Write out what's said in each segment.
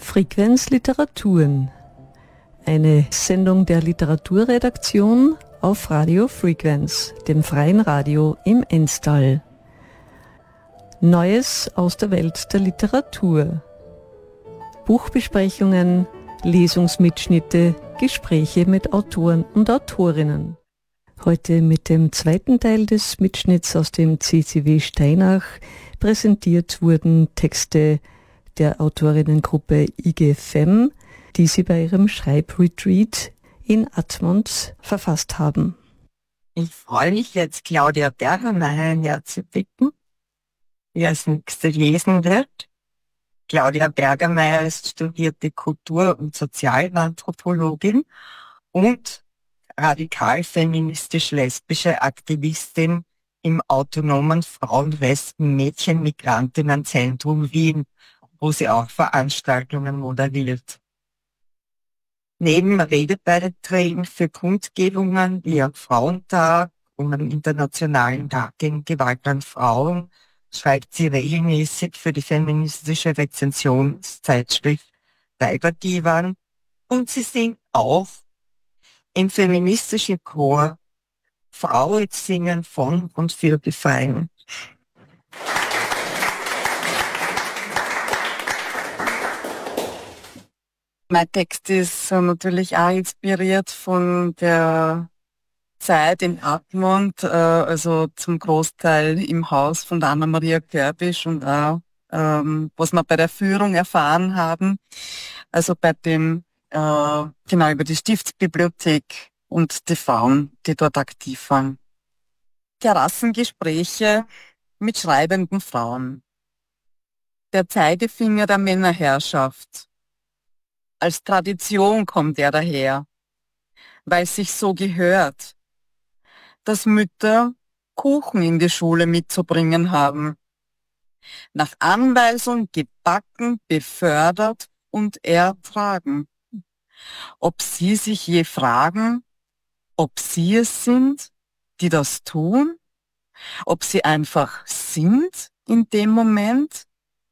Frequenz Literaturen, eine Sendung der Literaturredaktion auf Radio Frequenz, dem freien Radio im Enstal. Neues aus der Welt der Literatur. Buchbesprechungen, Lesungsmitschnitte, Gespräche mit Autoren und Autorinnen. Heute mit dem zweiten Teil des Mitschnitts aus dem CCW Steinach. Präsentiert wurden Texte der Autorinnengruppe IG Femme, die sie bei ihrem Schreibretreat in Admont verfasst haben. Ich freue mich jetzt, Claudia Bergermeier herzubitten, die als nächste lesen wird. Claudia Bergermeier ist studierte Kultur- und Sozialanthropologin und radikal-feministisch-lesbische Aktivistin im autonomen Frauenwesten-Mädchen-Migrantinnenzentrum Wien, wo sie auch Veranstaltungen moderiert. Neben Redebeiträgen für Kundgebungen wie am Frauentag und am Internationalen Tag gegen Gewalt an Frauen schreibt sie regelmäßig für die feministische Rezensionszeitschrift Weiberdivan und sie singt auch im feministischen Chor Frauen singen von und für Befreiung. Mein Text ist natürlich auch inspiriert von der Zeit in Admont, also zum Großteil im Haus von der Anna-Maria Körbisch und auch, was wir bei der Führung erfahren haben, also bei dem, genau über die Stiftsbibliothek und die Frauen, die dort aktiv waren. Terrassengespräche mit schreibenden Frauen. Der Zeigefinger der Männerherrschaft. Als Tradition kommt er daher, weil es sich so gehört, dass Mütter Kuchen in die Schule mitzubringen haben. Nach Anweisung gebacken, befördert und ertragen. Ob sie sich je fragen, ob sie es sind, die das tun? Ob sie einfach sind in dem Moment?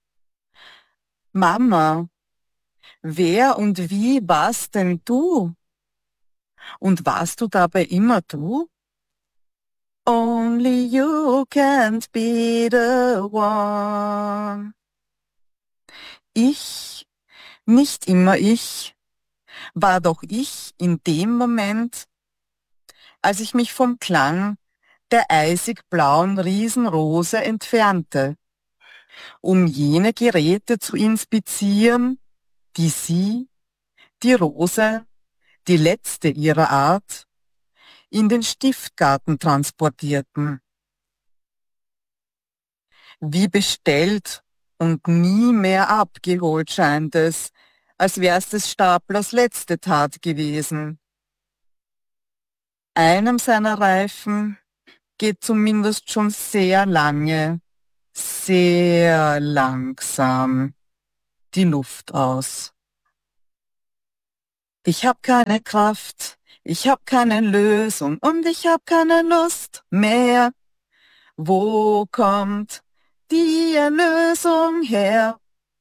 Mama, wer und wie warst denn du? Und warst du dabei immer du? Only you can't be the one. Ich, nicht immer ich, war doch ich in dem Moment, als ich mich vom Klang der eisig blauen Riesenrose entfernte, um jene Geräte zu inspizieren, die sie, die Rose, die letzte ihrer Art, in den Stiftgarten transportierten. Wie bestellt und nie mehr abgeholt scheint es, als wär's des Staplers letzte Tat gewesen. Einem seiner Reifen geht zumindest schon sehr lange, sehr langsam die Luft aus. Ich hab keine Kraft, ich hab keine Lösung und ich hab keine Lust mehr. Wo kommt die Erlösung her?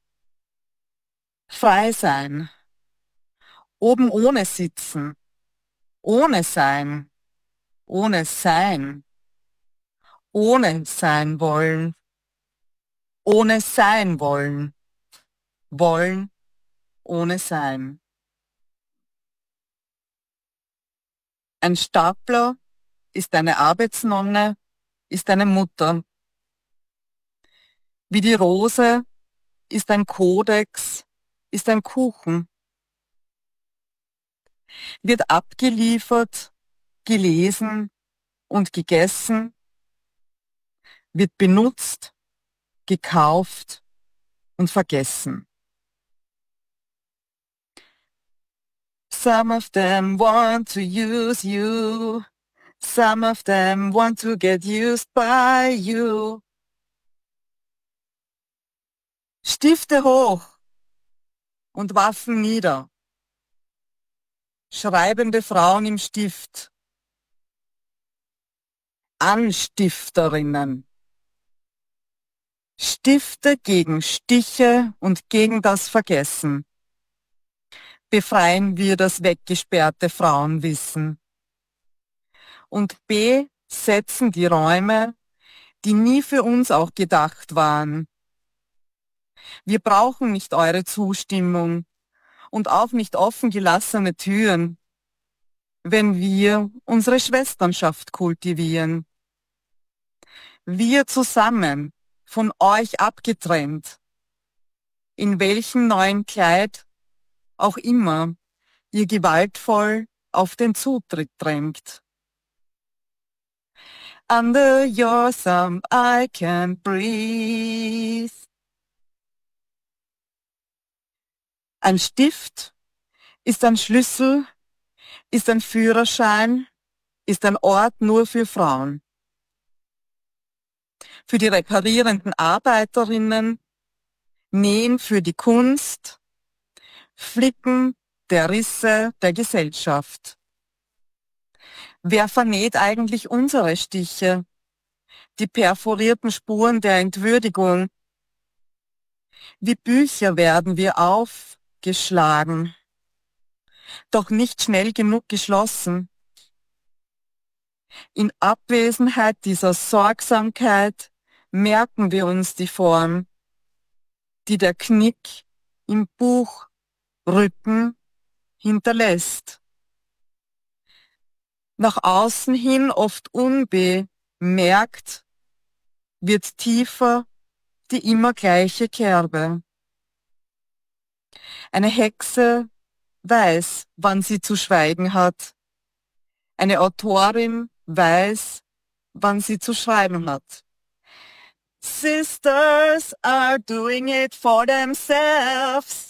Frei sein, oben ohne sitzen, ohne sein, ohne sein, ohne sein wollen, ohne sein wollen, wollen ohne sein. Ein Stapler ist eine Arbeitsnonne, ist eine Mutter. Wie die Rose ist ein Kodex, ist ein Kuchen. Wird abgeliefert, gelesen und gegessen, wird benutzt, gekauft und vergessen. Some of them want to use you. Some of them want to get used by you. Stifte hoch und Waffen nieder. Schreibende Frauen im Stift. Anstifterinnen. Stifte gegen Stiche und gegen das Vergessen. befreien wir das weggesperrte Frauenwissen und besetzen die Räume, die nie für uns auch gedacht waren. Wir brauchen nicht eure Zustimmung und auch nicht offen gelassene Türen, wenn wir unsere Schwesternschaft kultivieren. Wir zusammen, von euch abgetrennt, in welchem neuen Kleid auch immer ihr gewaltvoll auf den Zutritt drängt. Under your thumb I can breathe. Ein Stift ist ein Schlüssel, ist ein Führerschein, ist ein Ort nur für Frauen. Für die reparierenden Arbeiterinnen, Nähen für die Kunst, Flicken der Risse der Gesellschaft. Wer vernäht eigentlich unsere Stiche, die perforierten Spuren der Entwürdigung? Wie Bücher werden wir aufgeschlagen, doch nicht schnell genug geschlossen. In Abwesenheit dieser Sorgsamkeit merken wir uns die Form, die der Knick im Buchrücken hinterlässt. Nach außen hin oft unbemerkt wird tiefer die immer gleiche Kerbe. Eine Hexe weiß, wann sie zu schweigen hat. Eine Autorin weiß, wann sie zu schreiben hat. Sisters are doing it for themselves.